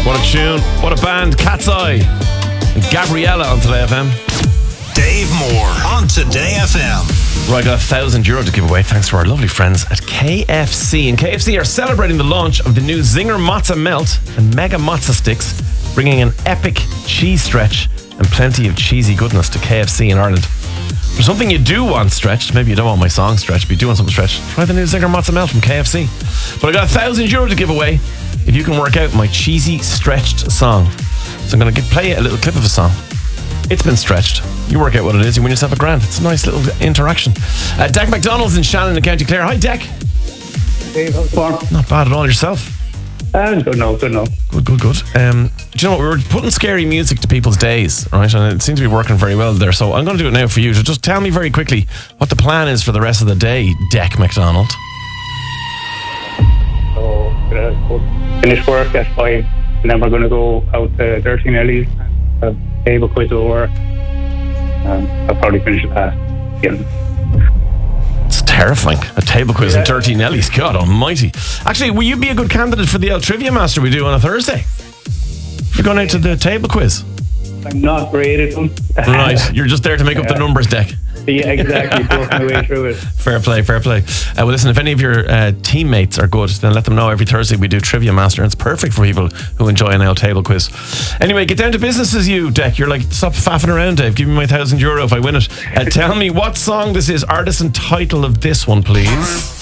What a tune, what a band, Cat's Eye and Gabriella on Today FM. Dave Moore on Today FM. Right, I got €1,000 to give away thanks to our lovely friends at KFC. And KFC are celebrating the launch of the new Zinger Mozza Melt and Mega Mozza Sticks, bringing an epic cheese stretch and plenty of cheesy goodness to KFC in Ireland. For something you do want stretched, maybe you don't want my song stretched, but you do want something stretched, try the new Zinger Mozza Melt from KFC. But I got €1,000 to give away if you can work out my cheesy stretched song. So I'm going to play a little clip of a song. It's been stretched. You work out what it is, you win yourself $1,000. It's a nice little interaction. Deck McDonald's in Shannon in County Clare. Hi, Deck. Dave, how's it? Not bad at all. Yourself? Good now. Good. Do you know what? We were putting scary music to people's days, right? And it seems to be working very well there. So I'm going to do it now for you. So just tell me very quickly what the plan is for the rest of the day, Deck McDonald. So, finish work at 5, and then we're going to go out to Dirty Nelly's and have table quiz over. I'll probably finish it again. It's terrifying. A table quiz and Dirty Nelly's. God almighty. Actually, will you be a good candidate for the El Trivia Master we do on a Thursday? If you're going out to the table quiz. I'm not great at them. Right, you're just there to make up the numbers, Deck. Yeah, exactly. Working my way through it. Fair play. Well, listen, if any of your teammates are good, then let them know. Every Thursday we do Trivia Master, and it's perfect for people who enjoy an old table quiz. Anyway, get down to business as you, Deck. You're like, stop faffing around, Dave. Give me my €1,000 if I win it. Tell me what song this is, artist and title of this one, please.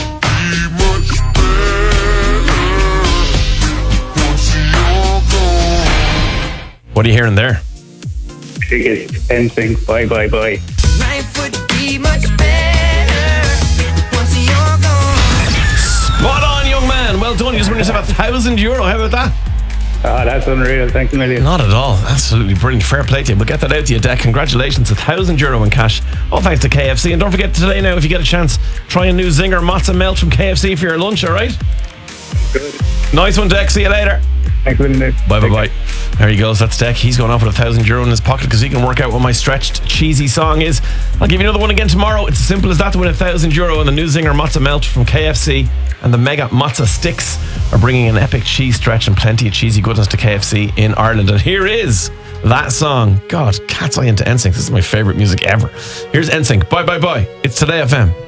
What are you hearing there? It's NSYNC, Bye Bye Bye. Life would be much better once you're gone. Spot on, young man. Well done. You just won yourself €1,000. How about that? That's unreal. Thanks a million. Not at all. Absolutely brilliant. Fair play to you. We'll get that out to you, Deck. Congratulations. €1,000 in cash. All thanks to KFC. And don't forget today now, if you get a chance, try a new Zinger Mozza Melt from KFC for your lunch, all right? Good. Nice one, Deck. See you later. Thanks a million, Dave. Bye. There he goes. That's Deck. He's going off with €1,000 in his pocket because he can work out what my stretched, cheesy song is. I'll give you another one again tomorrow. It's as simple as that to win €1,000 and the new Zinger Mozza Melt from KFC. And the Mega Mozza Sticks are bringing an epic cheese stretch and plenty of cheesy goodness to KFC in Ireland. And here is that song. God, Cat's Eye into NSYNC. This is my favourite music ever. Here's NSYNC. Bye. It's Today FM.